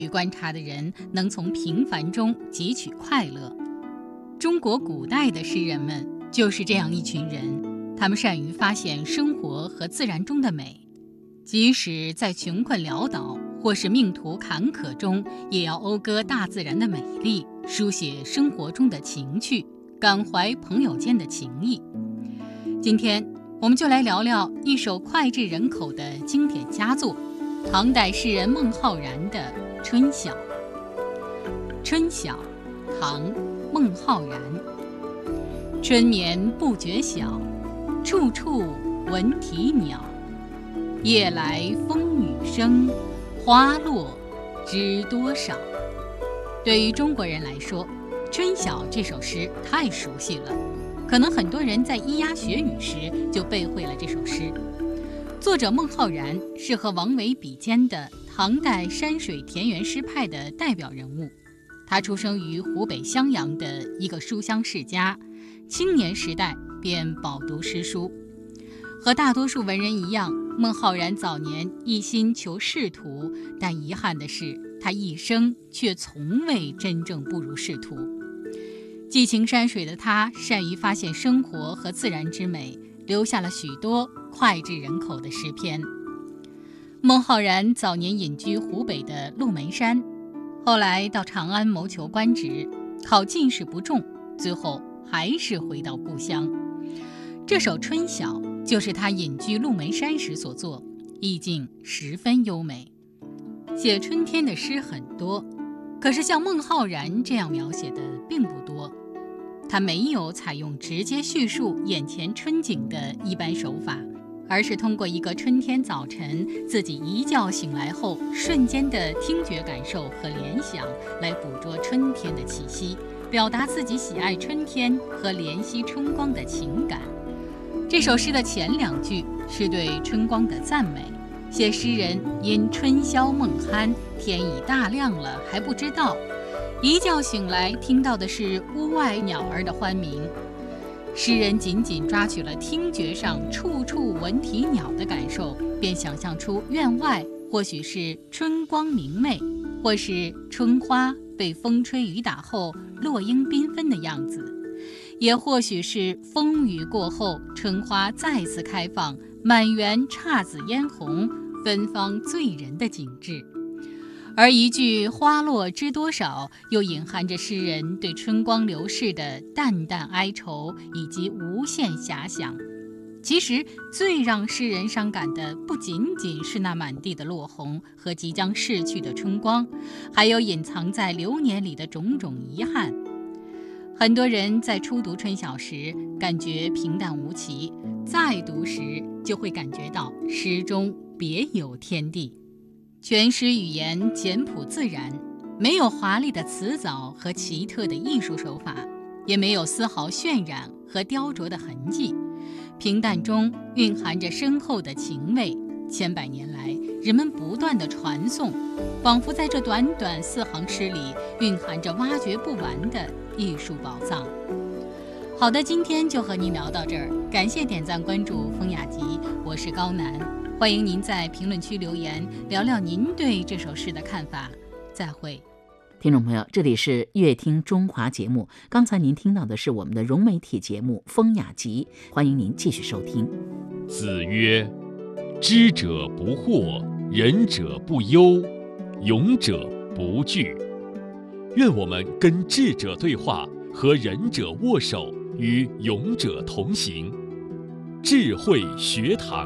观察的人能从平凡中汲取快乐。中国古代的诗人们就是这样一群人，他们善于发现生活和自然中的美，即使在穷困潦倒或是命途坎坷中，也要讴歌大自然的美丽，书写生活中的情趣，感怀朋友间的情谊。今天我们就来聊聊一首脍炙人口的经典佳作，唐代诗人孟浩然的《春晓》。春晓，唐，孟浩然。春眠不觉晓，处处闻啼鸟。夜来风雨声，花落知多少。对于中国人来说，《春晓》这首诗太熟悉了，可能很多人在咿呀学语时就背会了这首诗。作者孟浩然是和王维比肩的唐代山水田园诗派的代表人物。他出生于湖北襄阳的一个书香世家，青年时代便饱读诗书。和大多数文人一样，孟浩然早年一心求仕途，但遗憾的是，他一生却从未真正步入仕途。寄情山水的他，善于发现生活和自然之美，留下了许多脍炙人口的诗篇。孟浩然早年隐居湖北的鹿门山，后来到长安谋求官职，考进士不中，最后还是回到故乡。这首《春晓》就是他隐居鹿门山时所作，意境十分优美。写春天的诗很多，可是像孟浩然这样描写的并不多。他没有采用直接叙述眼前春景的一般手法，而是通过一个春天早晨自己一觉醒来后瞬间的听觉感受和联想，来捕捉春天的气息，表达自己喜爱春天和怜惜春光的情感。这首诗的前两句是对春光的赞美，写诗人因春宵梦酣，天已大亮了还不知道，一觉醒来听到的是屋外鸟儿的欢鸣。诗人紧紧抓取了听觉上处处闻啼鸟的感受，便想象出院外或许是春光明媚，或是春花被风吹雨打后落英缤纷的样子，也或许是风雨过后春花再次开放，满园姹紫嫣红，芬芳醉人的景致。而一句花落知多少，又隐含着诗人对春光流逝的淡淡哀愁以及无限遐想。其实最让诗人伤感的不仅仅是那满地的落红和即将逝去的春光，还有隐藏在流年里的种种遗憾。很多人在初读春晓时感觉平淡无奇，再读时就会感觉到诗中别有天地。全诗语言简朴自然，没有华丽的词藻和奇特的艺术手法，也没有丝毫渲染和雕琢的痕迹，平淡中蕴含着深厚的情味。千百年来，人们不断的传颂，仿佛在这短短4行诗里蕴含着挖掘不完的艺术宝藏。好的，今天就和您聊到这儿，感谢点赞关注风雅集，我是高楠，欢迎您在评论区留言，聊聊您对这首诗的看法。再会。 听众朋友，这里是乐听中华节目，刚才您听到的是我们的融媒体节目《风雅集》，欢迎您继续收听。 子曰：知者不惑，仁者不忧，勇者不惧。愿我们跟智者对话，和仁者握手，与勇者同行。智慧学堂。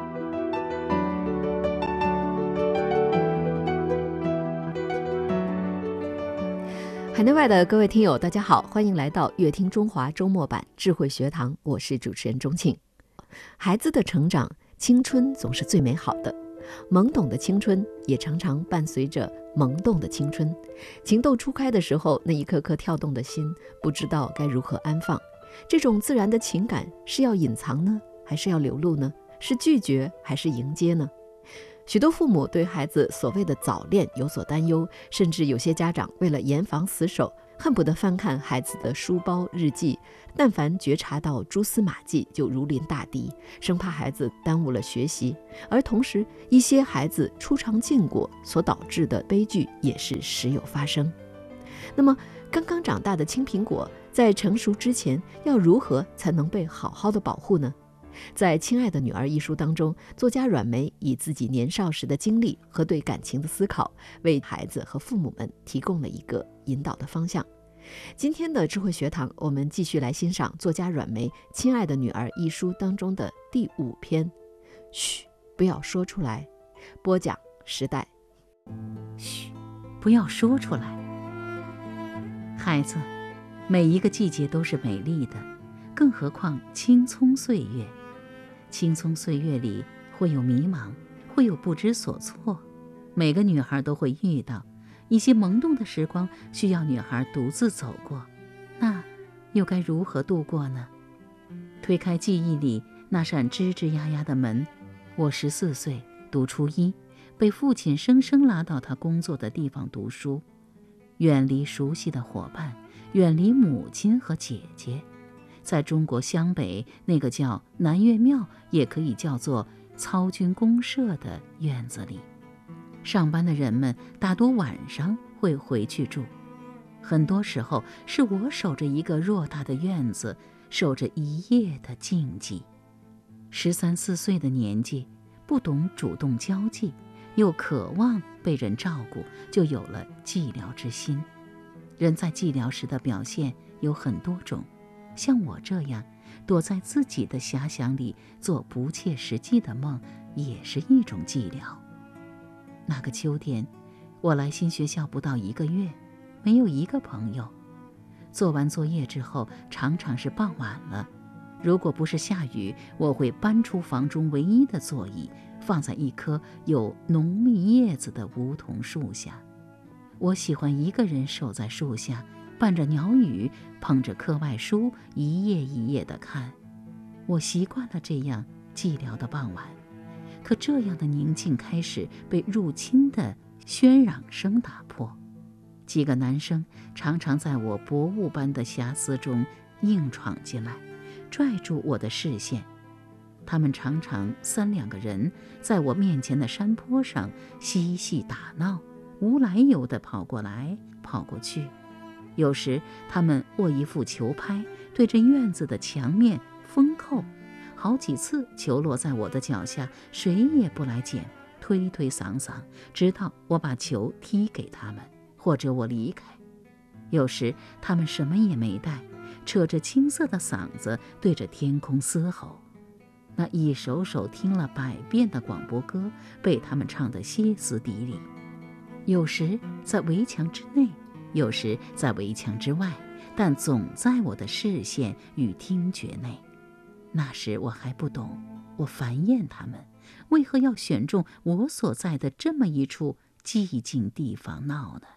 海内外的各位听友大家好，欢迎来到乐听中华周末版智慧学堂，我是主持人钟庆。孩子的成长，青春总是最美好的，懵懂的青春也常常伴随着萌动的青春。情窦初开的时候，那一颗颗跳动的心，不知道该如何安放。这种自然的情感是要隐藏呢，还是要流露呢？是拒绝还是迎接呢？ 许多父母对孩子所谓的早恋有所担忧，甚至有些家长为了严防死守，恨不得翻看孩子的书包、日记，但凡觉察到蛛丝马迹就如临大敌，生怕孩子耽误了学习。而同时，一些孩子初尝禁果所导致的悲剧也是时有发生。那么，刚刚长大的青苹果在成熟之前要如何才能被好好的保护呢？在《亲爱的女儿》一书当中，作家阮梅以自己年少时的经历和对感情的思考，为孩子和父母们提供了一个引导的方向。今天的智慧学堂，我们继续来欣赏作家阮梅《亲爱的女儿》一书当中的第5篇，嘘，不要说出来。播讲时代。 嘘，不要说出来。孩子，每一个季节都是美丽的，更何况青葱岁月。青葱岁月里会有迷茫，会有不知所措，每个女孩都会遇到。一些萌动的时光需要女孩独自走过，那又该如何度过呢？推开记忆里那扇吱吱呀呀的门，我14岁，读初一，被父亲生生拉到他工作的地方读书，远离熟悉的伙伴，远离母亲和姐姐，在中国湘北那个叫南岳庙，也可以叫做操军公社的院子里。上班的人们大多晚上会回去住，很多时候是我守着一个偌大的院子，守着一夜的静寂。13、14岁的年纪，不懂主动交际，又渴望被人照顾，就有了寂寥之心。人在寂寥时的表现有很多种，像我这样躲在自己的遐想里做不切实际的梦，也是一种寂寥。那个秋天，我来新学校不到1个月，没有一个朋友。做完作业之后，常常是傍晚了，如果不是下雨，我会搬出房中唯一的座椅，放在一棵有浓密叶子的梧桐树下。我喜欢一个人守在树下，伴着鸟语，捧着课外书，一页一页地看。我习惯了这样寂寥的傍晚，可这样的宁静开始被入侵的喧嚷声打破。几个男生常常在我薄雾般的遐思中硬闯进来，拽住我的视线。他们常常3、2个人在我面前的山坡上嬉戏打闹，无来由地跑过来跑过去。有时他们握一副球拍，对着院子的墙面疯扣，好几次球落在我的脚下，谁也不来捡，推推搡搡，直到我把球踢给他们，或者我离开。有时他们什么也没带，扯着青涩的嗓子对着天空嘶吼。那一首首听了100遍的广播歌被他们唱得歇斯底里。有时在围墙之内，有时在围墙之外，但总在我的视线与听觉内。那时我还不懂，我烦厌他们，为何要选中我所在的这么一处寂静地方闹呢？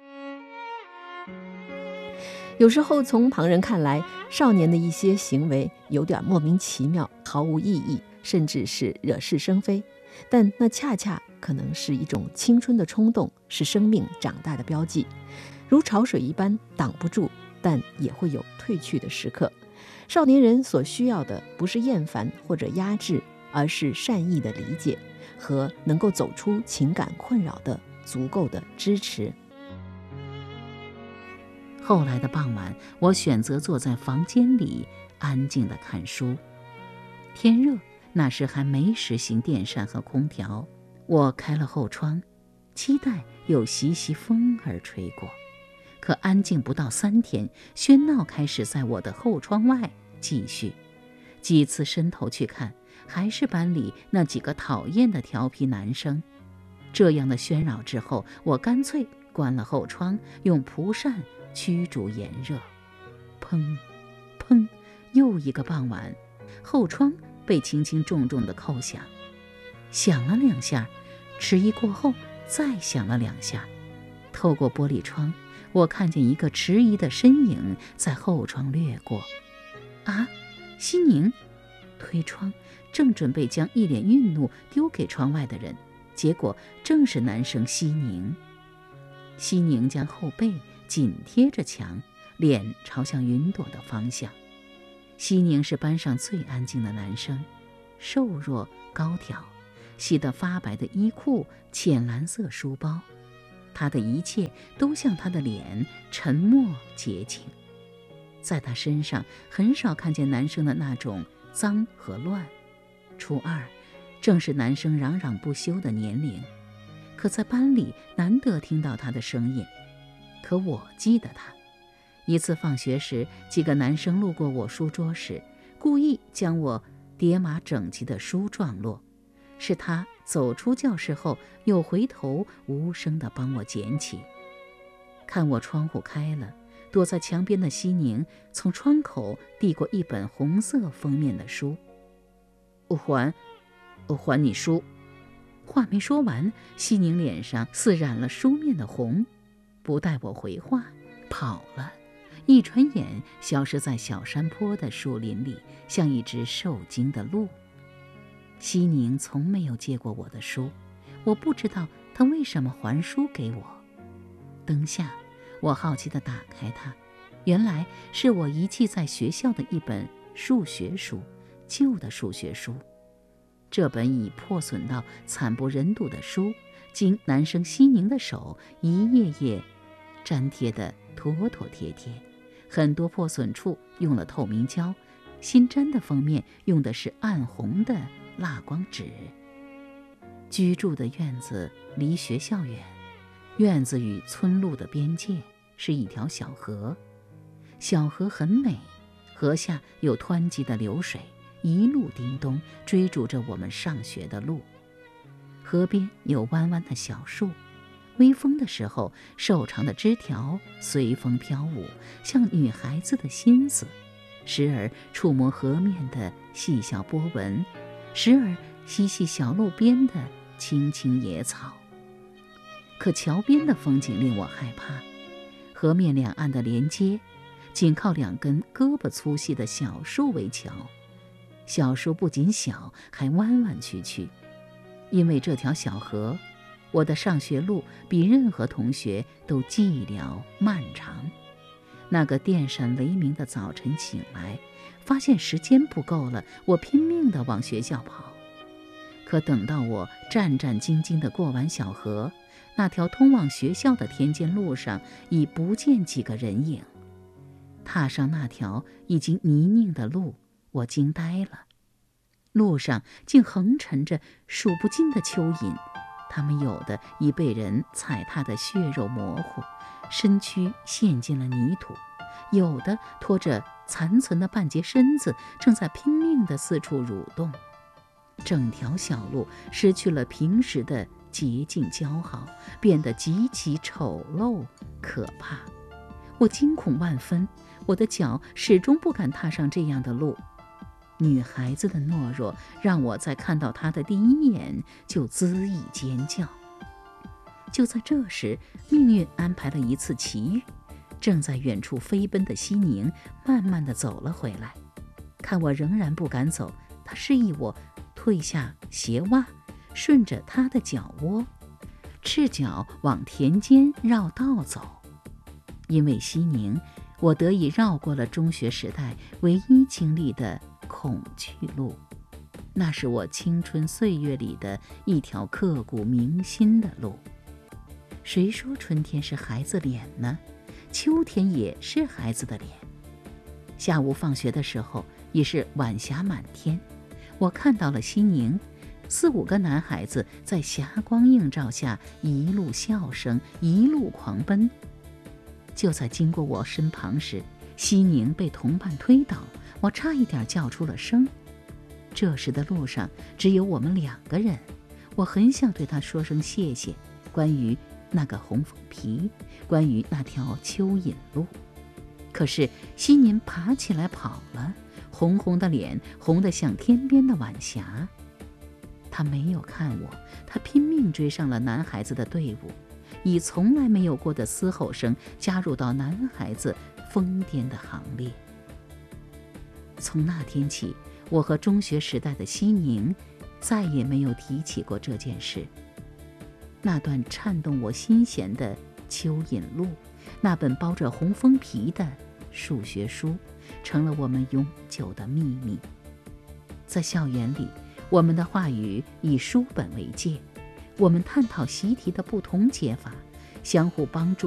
有时候从旁人看来，少年的一些行为有点莫名其妙，毫无意义，甚至是惹是生非，但那恰恰可能是一种青春的冲动，是生命长大的标记。如潮水一般挡不住，但也会有退去的时刻。少年人所需要的不是厌烦或者压制，而是善意的理解和能够走出情感困扰的足够的支持。 后来的傍晚，我选择坐在房间里安静地看书。天热，那时还没实行电扇和空调，我开了后窗，期待有习习风儿吹过。可安静不到3天，喧闹开始在我的后窗外继续。几次伸头去看，还是班里那几个讨厌的调皮男生。这样的喧扰之后，我干脆关了后窗，用蒲扇驱逐炎热。砰砰，又一个傍晚，后窗被轻轻重重地扣响，响了2下，迟疑过后再响了2下。透过玻璃窗，我看见一个迟疑的身影在后窗掠过。啊，西宁！推窗，正准备将一脸愠怒丢给窗外的人， 结果正是男生西宁。西宁将后背紧贴着墙，脸朝向云朵的方向。西宁是班上最安静的男生，瘦弱高挑，洗得发白的衣裤，浅蓝色书包，他的一切都像他的脸，沉默洁净。在他身上很少看见男生的那种脏和乱。初二正是男生嚷嚷不休的年龄，可在班里难得听到他的声音。可我记得他一次放学时，几个男生路过我书桌时，故意将我叠码整齐的书撞落，是他走出教室后又回头无声地帮我捡起。看我窗户开了，躲在墙边的西宁从窗口递过一本红色封面的书。我还你书。话没说完，西宁脸上似染了书面的红，不待我回话，跑了，一转眼消失在小山坡的树林里，像一只受惊的鹿。西宁从没有借过我的书，我不知道他为什么还书给我。灯下，我好奇地打开它，原来是我遗弃在学校的一本数学书，旧的数学书。这本已破损到惨不忍睹的书，经男生西宁的手一页页粘贴得妥妥帖帖，很多破损处用了透明胶，新粘的封面用的是暗红的蜡光纸。居住的院子离学校远，院子与村路的边界是一条小河，小河很美，河下有湍急的流水，一路叮咚追逐着我们上学的路。河边有弯弯的小树，微风的时候，瘦长的枝条随风飘舞，像女孩子的心思，时而触摸河面的细小波纹，时而嬉戏小路边的青青野草。可桥边的风景令我害怕，河面两岸的连接仅靠2根胳膊粗细的小树为桥，小树不仅小，还弯弯曲曲。因为这条小河，我的上学路比任何同学都寂寥漫长。那个电闪雷鸣的早晨醒来，发现时间不够了，我拼命地往学校跑。可等到我战战兢兢地过完小河，那条通往学校的田间路上已不见几个人影。踏上那条已经泥泞的路，我惊呆了。路上竟横陈着数不尽的蚯蚓，它们有的已被人踩踏得血肉模糊，身躯陷进了泥土，有的拖着残存的半截身子，正在拼命地四处蠕动。整条小路失去了平时的洁净姣好，变得极其丑陋可怕。我惊恐万分，我的脚始终不敢踏上这样的路。女孩子的懦弱让我在看到她的第一眼就恣意尖叫。就在这时，命运安排了一次奇遇，正在远处飞奔的西宁慢慢地走了回来，看我仍然不敢走，他示意我退下鞋袜，顺着他的脚窝，赤脚往田间绕道走。因为西宁，我得以绕过了中学时代唯一经历的恐惧路，那是我青春岁月里的一条刻骨铭心的路。谁说春天是孩子脸呢？秋天也是孩子的脸。下午放学的时候，已是晚霞满天，我看到了西宁，4、5个男孩子在霞光映照下一路笑声，一路狂奔。就在经过我身旁时，西宁被同伴推倒，我差一点叫出了声。这时的路上只有我们2个人，我很想对他说声谢谢，关于那个红枫皮，关于那条蚯蚓路。可是西宁爬起来跑了，红红的脸红得像天边的晚霞。他没有看我，他拼命追上了男孩子的队伍，以从来没有过的嘶吼声加入到男孩子疯癫的行列。从那天起，我和中学时代的西宁再也没有提起过这件事。 那段颤动我心弦的蚯蚓录，那本包着红封皮的数学书，成了我们永久的秘密。在校园里，我们的话语以书本为界，我们探讨习题的不同解法，相互帮助